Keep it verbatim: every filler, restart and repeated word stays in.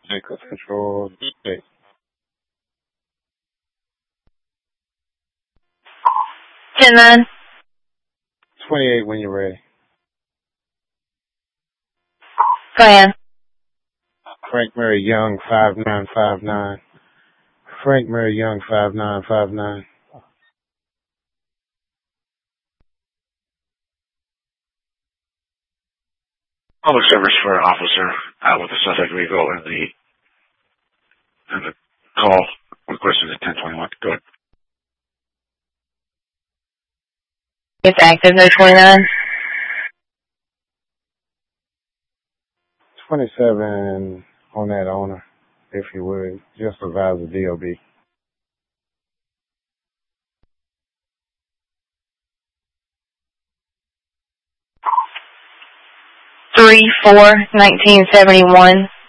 Vehicle control. Okay. ten nine. twenty-eight when you're ready. Go ahead. Frank Murray Young, five nine five nine. Frank Murray Young, five nine five nine. Public service for officer out with the suspect vehicle and the and the call requested at ten twenty-one. Go ahead. It's active, no twenty-nine. twenty-seven on that owner, if you would. Just advise the D O B. three four nineteen seventy-one.